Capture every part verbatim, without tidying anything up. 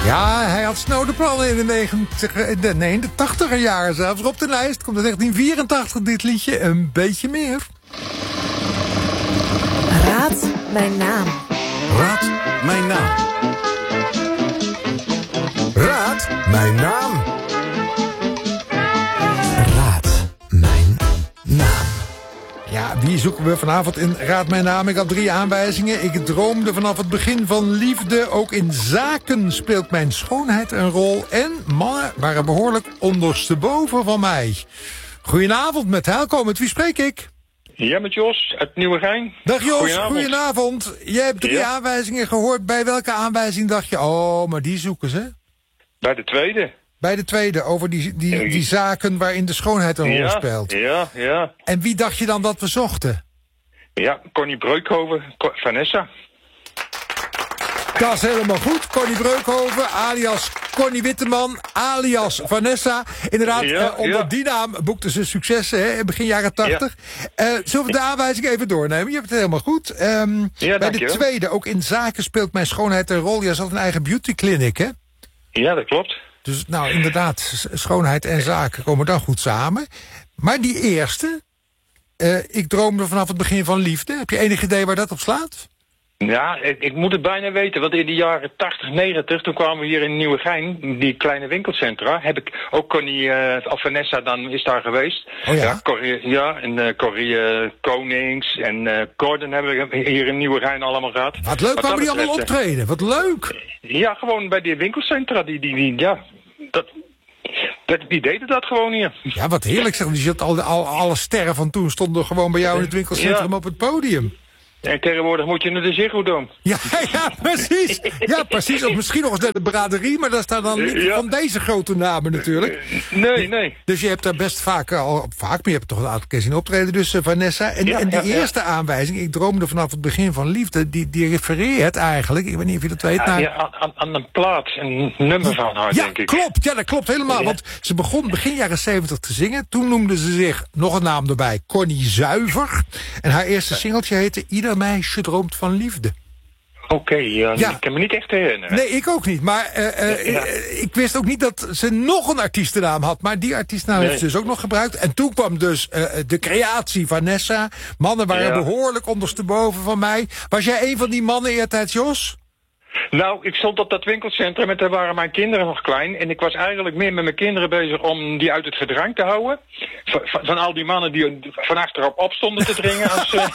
Ja, hij had snode plannen in de, negentig, de, nee, in de tachtiger jaren zelfs. Op de lijst komt in negentien vierentachtig dit liedje een beetje meer. Raad mijn naam. Raad mijn naam. Raad mijn naam. Raad mijn naam. Ja, wie zoeken we vanavond in Raad mijn naam? Ik had drie aanwijzingen. Ik droomde vanaf het begin van liefde. Ook in zaken speelt mijn schoonheid een rol. En mannen waren behoorlijk ondersteboven van mij. Goedenavond met Helco. Met wie spreek ik? Ja, met Jos uit Nieuwegein. Dag Jos, Goedenavond. goedenavond. Jij hebt drie Ja. aanwijzingen gehoord. Bij welke aanwijzing dacht je... Oh, maar die zoeken ze? Bij de tweede. Bij de tweede, over die, die, die zaken waarin de schoonheid een rol Ja, speelt. ja, ja. En wie dacht je dan dat we zochten? Ja, Connie Breukhoven, Co- Vanessa. Dat is helemaal goed. Connie Breukhoven, alias Connie Witteman, alias Vanessa. Inderdaad, Ja, eh, onder ja. die naam boekten ze successen, hè, in begin jaren tachtig. Eh, zullen we de aanwijzing even doornemen? Je hebt het helemaal goed. Ehm, Ja, bij dank de je. tweede, ook in zaken speelt mijn schoonheid een rol. Je had een eigen beautyclinic, hè? Ja, dat klopt. Dus nou, inderdaad, s- schoonheid en zaken komen dan goed samen. Maar die eerste, eh, ik droomde vanaf het begin van liefde. Heb je enig idee waar dat op slaat? Ja, ik, ik moet het bijna weten, want in de jaren tachtig, negentig, toen kwamen we hier in Nieuwegein, die kleine winkelcentra, heb ik ook Connie, uh, of Vanessa dan is daar geweest. Oh ja? Ja, Corrie, ja en uh, Corrie uh, Konings en uh, Gordon hebben we hier in Nieuwegein allemaal gehad. Wat leuk, Wat waar dat die allemaal betreft, optreden. Wat leuk. uh, Ja, gewoon bij die winkelcentra, die, die, die ja, dat, dat, die deden dat gewoon hier. Ja, wat heerlijk zeg. Je ziet al, al, alle sterren van toen stonden gewoon bij jou in het winkelcentrum Ja. op het podium. En tegenwoordig moet je naar de Ziggo Dome. Ja, ja, precies. Ja, precies. Of misschien nog eens naar de braderie, maar daar staan dan niet Ja. van deze grote namen natuurlijk. Nee, nee. Dus je hebt daar best vaak, eh, al vaak, maar je hebt toch een aantal keer zien optreden, dus uh, Vanessa. En, Ja, en die ja, ja. eerste aanwijzing, ik droomde vanaf het begin van liefde, die, die refereert eigenlijk, ik weet niet of je dat weet, naar... Ja, aan, aan- aan een plaat, een nummer van haar, Ja, denk ik. klopt. Ja, dat klopt helemaal. Ja. Want ze begon begin jaren zeventig te zingen. Toen noemde ze zich, nog een naam erbij, Connie Zuiver. En haar eerste singeltje heette Ieder meisje droomt van liefde. Oké, ja, Ja. ik kan me niet echt herinneren. Nee, ik ook niet. Maar eh, eh, Ja. eh, ik wist ook niet dat ze nog een artiestennaam had. Maar die artiestennaam Nee. heeft ze dus ook nog gebruikt. En toen kwam dus eh, de creatie Vanessa. Mannen waren Ja. behoorlijk ondersteboven van mij. Was jij een van die mannen eertijds, Jos? Nou, ik stond op dat winkelcentrum en daar waren mijn kinderen nog klein. En ik was eigenlijk meer met mijn kinderen bezig om die uit het gedrang te houden. Van, van, van al die mannen die van achterop op stonden te dringen. Als, eh,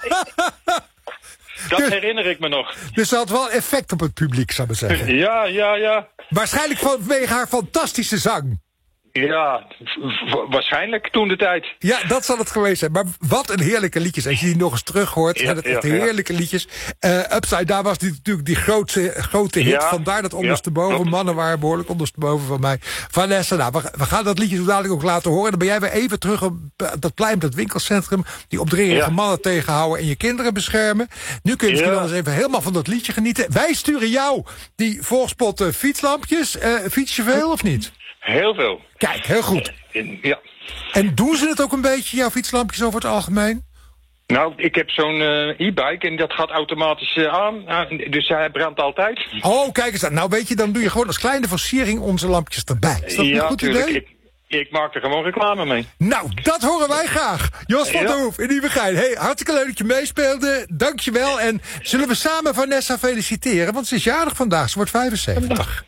dat herinner ik me nog. Dus ze had wel effect op het publiek, zou ik maar zeggen. Ja, ja, ja. Waarschijnlijk vanwege haar fantastische zang. Ja, v- v- waarschijnlijk toen de tijd. Ja, dat zal het geweest zijn. Maar wat een heerlijke liedjes. Als je die nog eens terug hoort. Ja, zijn het echt ja, ja. heerlijke liedjes. Uh, Upside Down was die, natuurlijk die grootste, grote hit. Ja, Vandaar dat ja, ondersteboven. klopt. Mannen waren behoorlijk ondersteboven van mij. Vanessa, nou, we, we gaan dat liedje zo dadelijk ook laten horen. Dan ben jij weer even terug op dat plein, op dat winkelcentrum. Die opdringerige Ja. mannen tegenhouden en je kinderen beschermen. Nu kun je misschien Ja. wel eens even helemaal van dat liedje genieten. Wij sturen jou die voorspotten fietslampjes. Uh, fiets je veel of niet? Heel veel. Kijk, heel goed. In- Ja. En doen ze het ook een beetje, jouw fietslampjes over het algemeen? Nou, ik heb zo'n eh, e-bike en dat gaat automatisch eh, aan. Ah, dus hij brandt altijd. Oh, kijk eens aan. Nou weet je, dan doe je gewoon als kleine versiering onze lampjes erbij. Is dat een goed tuurlijk. idee? Ik, ik maak er gewoon reclame mee. Nou, dat horen wij graag. Jos van Ja. der Hoef in Nieuwegein. Hey, hartstikke leuk dat je meespeelde. Dankjewel. En zullen we samen Vanessa feliciteren? Want ze is jarig vandaag. Ze wordt vijfenzeventig.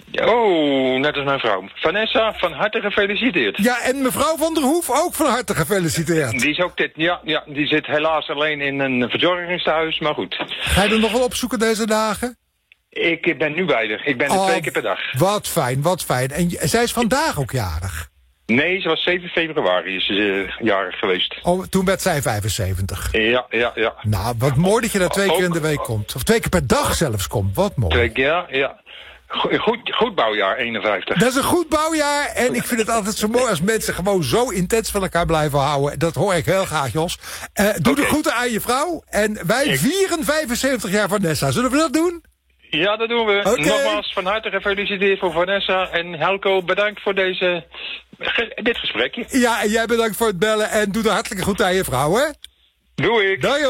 Oh, net als mijn vrouw. Vanessa, van harte gefeliciteerd. Ja, en mevrouw van der Hoef ook van harte gefeliciteerd. Die is ook dit, ja, ja, die zit helaas alleen in een verzorgingstehuis, maar goed. Ga je er nog wel opzoeken deze dagen? Ik ben nu bij haar. Ik ben er Oh, twee keer per dag. Wat fijn, wat fijn. En j- zij is vandaag ook jarig. Nee, ze was zeven februari is ze eh, jarig geweest. Oh, toen werd zij vijfenzeventig. Ja, ja, ja. Nou, wat mooi dat je daar twee keer in de Ook- week komt. Of twee keer per dag zelfs komt. Wat mooi. Twee keer, ja, ja. Go- Goed, goed bouwjaar, eenenvijftig. Dat is een goed bouwjaar. En ik vind het altijd zo mooi als mensen gewoon zo intens van elkaar blijven houden. Dat hoor ik heel graag, Jos. Uh, doe Oké. de groeten aan je vrouw. En wij Ik- vieren vijfenzeventig jaar Vanessa. Zullen we dat doen? Ja, dat doen we. Oké. Nogmaals van harte gefeliciteerd voor Vanessa. En Helco, bedankt voor deze, ge- dit gesprekje. Ja, en jij bedankt voor het bellen. En doe de hartelijke groet aan je vrouw, hè? Doe ik. Dag,